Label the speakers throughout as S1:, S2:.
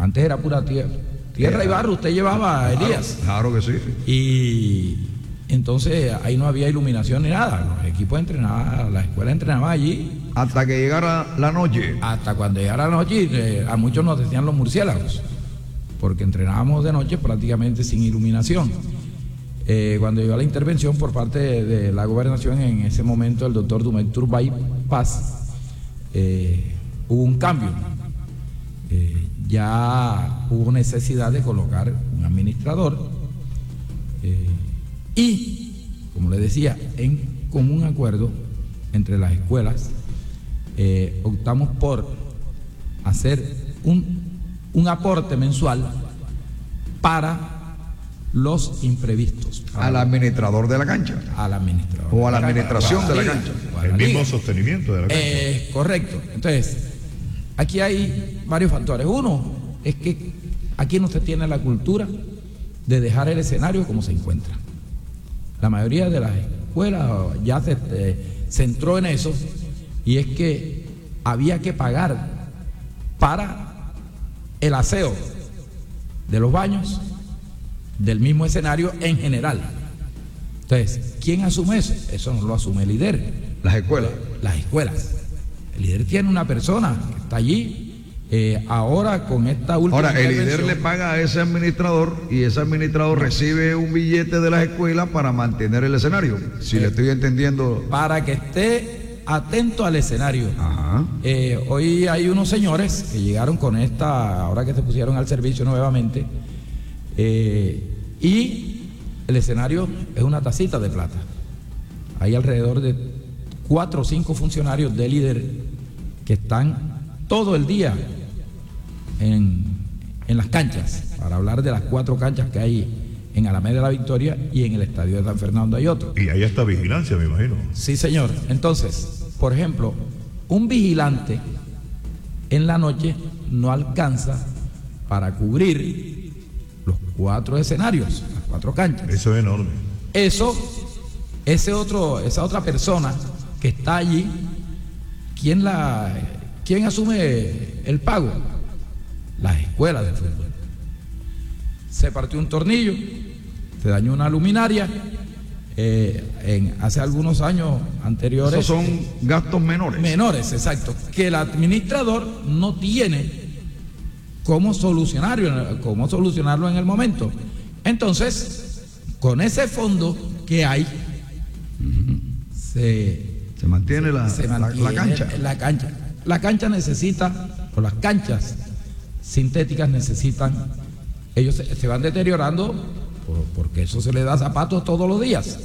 S1: Antes era pura tierra y barro, usted llevaba, Elías.
S2: Claro que sí.
S1: Y entonces ahí no había iluminación ni nada. Los equipos entrenaban, la escuela entrenaba allí.
S2: Hasta que llegara la noche.
S1: Hasta cuando llegara la noche, a muchos nos decían los murciélagos, porque entrenábamos de noche prácticamente sin iluminación. Cuando llegó la intervención por parte de la gobernación, en ese momento el doctor Dumay Turbay Paz, hubo un cambio. Ya hubo necesidad de colocar un administrador y, como le decía, en común acuerdo entre las escuelas, optamos por hacer un aporte mensual para los imprevistos.
S2: Al administrador de la cancha.
S1: Al administrador.
S2: O a la administración de la cancha.
S3: El mismo sostenimiento de la cancha.
S1: Correcto. Entonces, aquí hay varios factores. Uno es que aquí no se tiene la cultura de dejar el escenario como se encuentra. La mayoría de las escuelas ya se centró en eso, y es que había que pagar para el aseo de los baños, del mismo escenario en general. Entonces, ¿quién asume eso? Eso no lo asume el líder.
S2: Las escuelas.
S1: Las escuelas. El líder tiene una persona que está allí. Ahora con esta última
S2: Ahora, el líder le paga a ese administrador, y ese administrador recibe un billete de las escuelas para mantener el escenario, si le estoy entendiendo.
S1: Para que esté atento al escenario.
S2: Ajá.
S1: Hoy hay unos señores que llegaron con ahora que se pusieron al servicio nuevamente, y el escenario es una tacita de plata. Hay alrededor de 4 o 5 funcionarios de líder que están todo el día en las canchas. Para hablar de las 4 canchas que hay en Alameda de la Victoria, y en el estadio de San Fernando hay otro.
S3: Y ahí está vigilancia, me imagino.
S1: Sí, señor. Entonces, por ejemplo, un vigilante en la noche no alcanza para cubrir los 4 escenarios, las 4 canchas.
S3: Eso es enorme.
S1: Esa otra persona que está allí, ¿quién asume el pago? Las escuelas de fútbol. Se partió un tornillo, se dañó una luminaria, hace algunos años anteriores.
S2: Esos son gastos menores.
S1: Menores, exacto. Que el administrador no tiene cómo solucionarlo en el momento. Entonces, con ese fondo que hay, se mantiene la cancha. La cancha necesita, o las canchas sintéticas necesitan, ellos se van deteriorando porque eso se le da zapatos todos los días.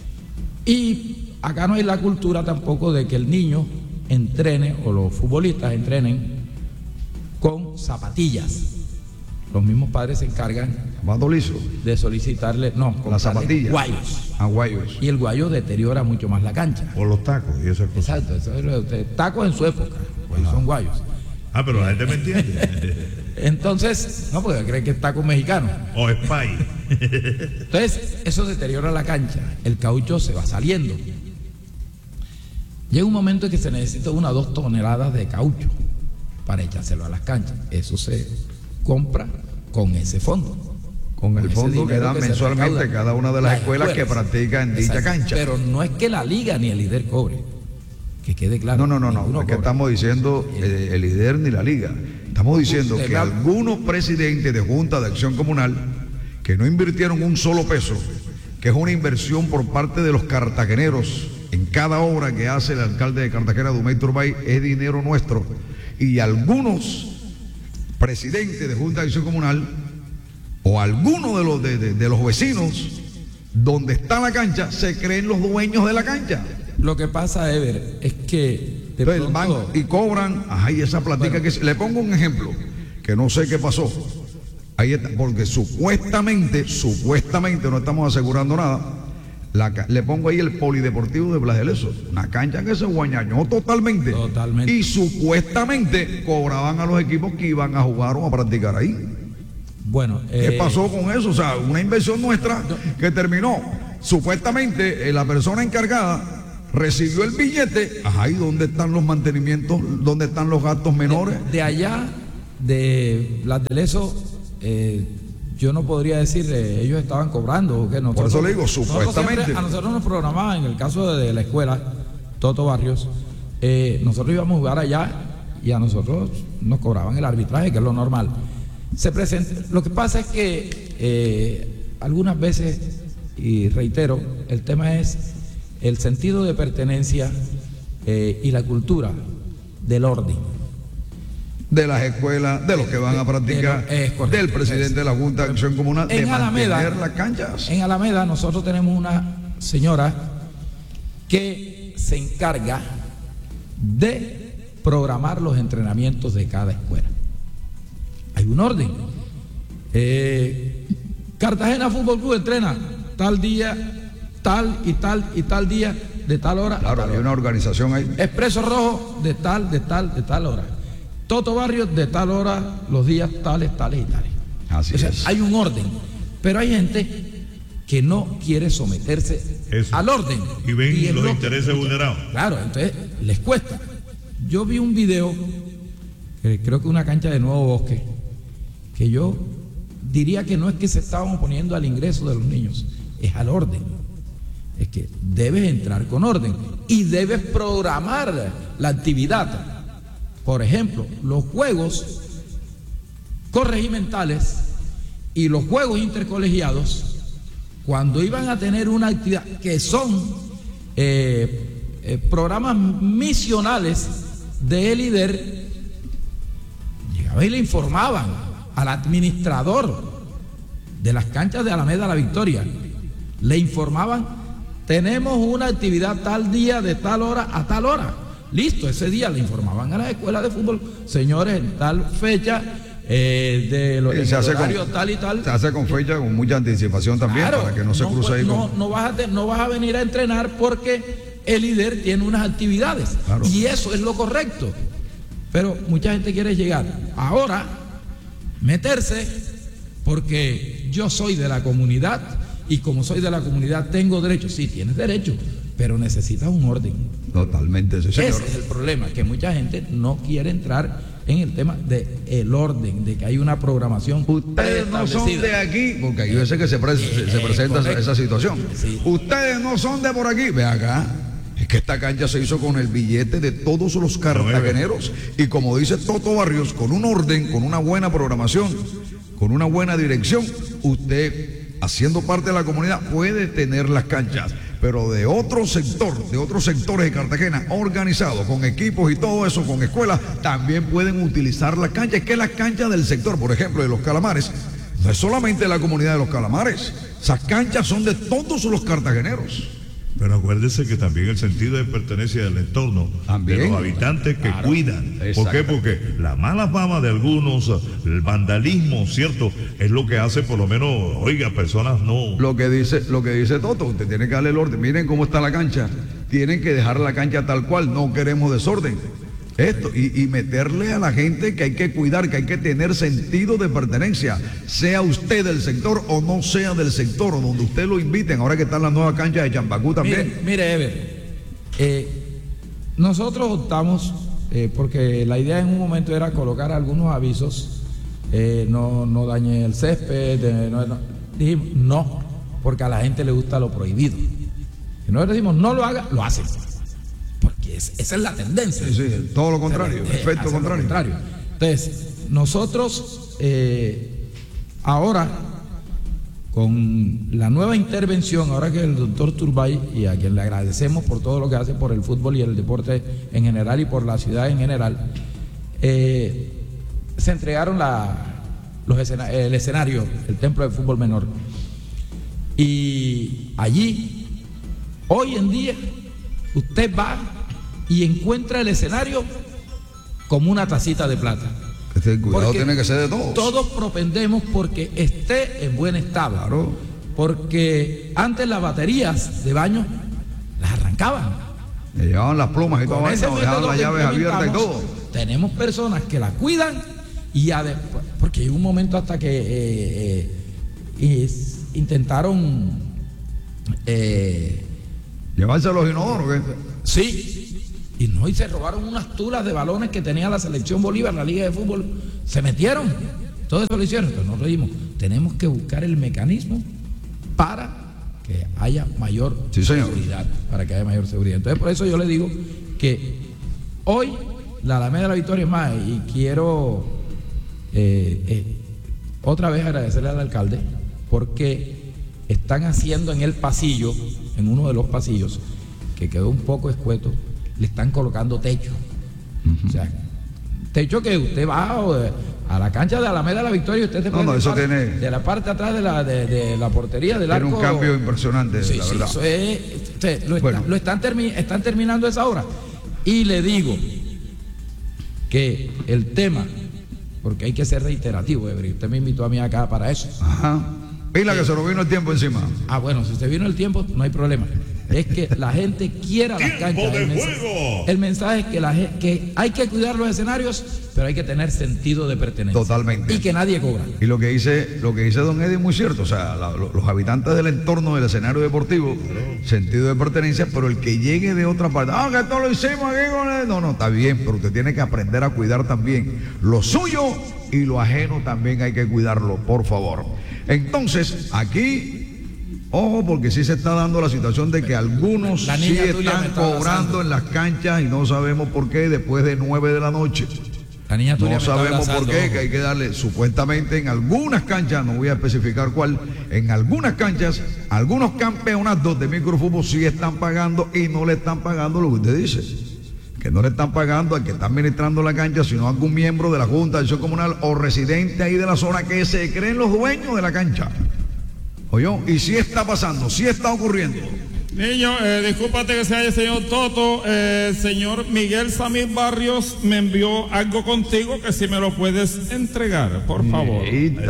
S1: Y acá no hay la cultura tampoco de que el niño entrene, o los futbolistas entrenen con zapatillas. Los mismos padres se encargan de solicitarle, con
S2: las zapatillas,
S1: guayos. Y el guayo deteriora mucho más la cancha.
S3: O los tacos y esas cosas.
S1: Exacto, tacos en su época, hoy son guayos.
S3: Pero la gente me entiende.
S1: Entonces, no, porque cree que es taco mexicano.
S3: O spy.
S1: Entonces, eso deteriora la cancha, el caucho se va saliendo. Llega un momento en que se necesita 1 o 2 toneladas de caucho para echárselo a las canchas. Eso se compra con ese fondo.
S2: Con el fondo que dan mensualmente cada una de las escuelas que practica en dicha cancha.
S1: Pero no es que la liga ni el líder cobre, que quede claro.
S2: No, es que estamos diciendo el líder ni la liga. Estamos diciendo que algunos presidentes de Junta de Acción Comunal que no invirtieron un solo peso, que es una inversión por parte de los cartageneros en cada obra que hace el alcalde de Cartagena, Dumay Turbay, es dinero nuestro. Y algunos presidentes de Junta de Acción Comunal, o algunos de los vecinos donde está la cancha, se creen los dueños de la cancha.
S1: Lo que pasa, Ever, es que
S2: van y cobran, y esa platica que le pongo un ejemplo, que no sé qué pasó. Ahí está, porque supuestamente, no estamos asegurando nada, le pongo ahí el polideportivo de Blas de Lezo, una cancha que se guañañó totalmente. Y supuestamente cobraban a los equipos que iban a jugar o a practicar ahí.
S1: Bueno,
S2: ¿qué pasó con eso? O sea, una inversión nuestra que terminó. Supuestamente la persona encargada recibió el billete. ¿Y dónde están los mantenimientos? ¿Dónde están los gastos menores?
S1: De allá de las del ESO, yo no podría decir ellos estaban cobrando o que nosotros,
S2: por eso le digo, supuestamente.
S1: A nosotros nos programaban, en el caso de la escuela Toto Barrios, nosotros íbamos a jugar allá y a nosotros nos cobraban el arbitraje, que es lo normal. Lo que pasa es que algunas veces, y reitero, el tema es el sentido de pertenencia y la cultura del orden.
S2: De las escuelas, de los que van a practicar, del presidente de la Junta de Acción Comunal, de mantener las canchas.
S1: En Alameda nosotros tenemos una señora que se encarga de programar los entrenamientos de cada escuela. Hay un orden. Cartagena Fútbol Club entrena tal día, tal y tal y tal día, de tal hora.
S2: Claro, hay una organización ahí.
S1: Expreso Rojo de tal hora. Toto Barrios de tal hora, los días tales y tales.
S2: Así es.
S1: Hay un orden, pero hay gente que no quiere someterse al orden.
S3: Y ven los intereses vulnerados.
S1: Claro, entonces les cuesta. Yo vi un video, creo que una cancha de Nuevo Bosque, que yo diría que no es que se estaban oponiendo al ingreso de los niños, es al orden. Es que debes entrar con orden y debes programar la actividad. Por ejemplo, los juegos corregimentales y los juegos intercolegiados, cuando iban a tener una actividad que son programas misionales de líder, llegaban y le informaban al administrador de las canchas de Alameda La Victoria, le informaban: tenemos una actividad tal día de tal hora a tal hora. Listo, ese día le informaban a las escuelas de fútbol: señores, en tal fecha, de los horarios tal y tal.
S2: Se hace con fecha, con mucha anticipación también, claro, para que no se cruce ahí con...
S1: No vas a venir a entrenar porque el líder tiene unas actividades. Claro. Y eso es lo correcto. Pero mucha gente quiere llegar ahora, meterse, porque yo soy de la comunidad y como soy de la comunidad tengo derecho. Sí, tienes derecho, pero necesitas un orden.
S2: Totalmente, sí, señor.
S1: Ese es el problema, que mucha gente no quiere entrar en el tema del orden, de que hay una programación.
S2: Ustedes no son de aquí, porque hay veces que se presenta esa situación. Sí. Ustedes no son de por aquí. Ve acá, es que esta cancha se hizo con el billete de todos los cartageneros y, como dice Toto Barrios, con un orden, con una buena programación, con una buena dirección, usted, haciendo parte de la comunidad, puede tener las canchas. Pero de otro sector, de otros sectores de Cartagena, organizados, con equipos y todo eso, con escuelas, también pueden utilizar las canchas, que es la cancha del sector, por ejemplo, de los Calamares. No es solamente de la comunidad de los Calamares, esas canchas son de todos los cartageneros.
S3: Pero acuérdese que también el sentido de pertenencia del entorno, también, de los habitantes que cuidan. ¿Por qué? Porque la mala fama de algunos, el vandalismo, ¿cierto? Es lo que hace, por lo menos, oiga, personas no... Lo que dice
S2: Toto, usted tiene que darle el orden. Miren cómo está la cancha. Tienen que dejar la cancha tal cual, no queremos desorden. Esto, y meterle a la gente que hay que cuidar, que hay que tener sentido de pertenencia, sea usted del sector o no sea del sector, o donde usted lo inviten, ahora que están las nuevas canchas de Champacú también.
S1: Mire, Ever, nosotros optamos, porque la idea en un momento era colocar algunos avisos, no dañe el césped, dijimos no, porque a la gente le gusta lo prohibido. Si nosotros decimos no lo haga, lo hacen. Esa es la tendencia.
S2: Sí, todo lo contrario, efecto contrario.
S1: Entonces, nosotros ahora, con la nueva intervención, ahora que el doctor Turbay, y a quien le agradecemos por todo lo que hace por el fútbol y el deporte en general y por la ciudad en general, se entregaron el escenario, el templo de fútbol menor. Y allí, hoy en día, usted va y encuentra el escenario como una tacita de plata.
S2: Este cuidado tiene que ser de todos.
S1: Todos propendemos porque esté en buen estado.
S2: Claro.
S1: Porque antes las baterías de baño las arrancaban.
S2: Le llevaban las plumas y todo, dejaban las llaves abiertas y todo.
S1: Tenemos personas que la cuidan y porque hay un momento hasta que intentaron
S2: llevarse a los inodoros, ¿qué?
S1: Sí. Y se robaron unas tulas de balones que tenía la selección Bolívar, la Liga de Fútbol, Se metieron, todo eso lo hicieron, pero nos reímos. Tenemos que buscar el mecanismo para que haya mayor seguridad, para que haya mayor seguridad. Entonces, por eso yo le digo que hoy la Alameda de la Victoria es más, y quiero otra vez agradecerle al alcalde, porque están haciendo en el pasillo, en uno de los pasillos, que quedó un poco escueto, le están colocando techo. O sea, techo que usted va a la cancha de Alameda de la Victoria y usted se puede
S2: eso tiene,
S1: de la parte atrás de la portería del arco.
S2: Tiene un cambio impresionante,
S1: sí,
S2: la
S1: sí,
S2: verdad.
S1: Eso es, están terminando esa obra. Y le digo que el tema, porque hay que ser reiterativo, Every, usted me invitó a mí acá para eso.
S2: Ajá. Pila que se nos vino el tiempo encima.
S1: Bueno, si se vino el tiempo, no hay problema. Es que la gente quiera las canchas. El mensaje es que hay que cuidar los escenarios, pero hay que tener sentido de pertenencia.
S2: Totalmente.
S1: Y que nadie cobra.
S2: Y lo que dice don Eddie es muy cierto. O sea, los habitantes del entorno del escenario deportivo, sentido de pertenencia, pero el que llegue de otra parte, que esto lo hicimos aquí con él. No, está bien, pero usted tiene que aprender a cuidar también lo suyo, y lo ajeno también hay que cuidarlo, por favor. Entonces, aquí, ojo, porque sí se está dando la situación de que algunos sí están cobrando en las canchas y no sabemos por qué después de 9 de la noche.
S1: La niña Tulia
S2: no sabemos por qué, que hay que darle, supuestamente en algunas canchas, no voy a especificar cuál, en algunas canchas, algunos campeonatos de microfútbol sí están pagando y no le están pagando lo que usted dice. Que no le están pagando al que está administrando la cancha, sino a algún miembro de la Junta de Acción Comunal o residente ahí de la zona que se creen los dueños de la cancha. ¿Oyó? Y sí está pasando, sí está ocurriendo.
S4: Niño, discúlpate que sea el señor Toto, señor Miguel Samir Barrios me envió algo contigo que si me lo puedes entregar, por favor.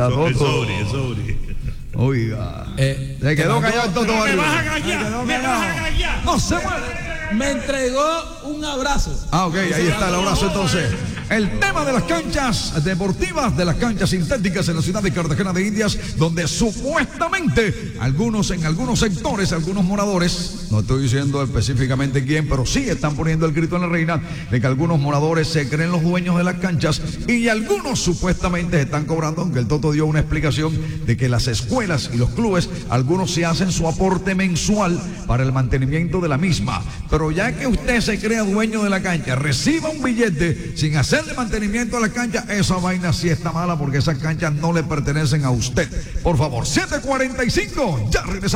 S2: Oiga, se quedó callado el Toto Barrios.
S4: Me vas a callar.
S2: No se mueve.
S1: Me entregó un abrazo.
S2: Ok, ahí está el abrazo entonces. El tema de las canchas deportivas, de las canchas sintéticas en la ciudad de Cartagena de Indias, donde supuestamente en algunos sectores, algunos moradores, no estoy diciendo específicamente quién, pero sí están poniendo el grito en la reina de que algunos moradores se creen los dueños de las canchas y algunos supuestamente están cobrando, aunque el Toto dio una explicación de que las escuelas y los clubes, algunos sí hacen su aporte mensual para el mantenimiento de la misma. Pero ya que usted se crea dueño de la cancha, reciba un billete sin hacerle mantenimiento a la cancha, esa vaina sí está mala, porque esas canchas no le pertenecen a usted. Por favor, 7:45, ya regresamos.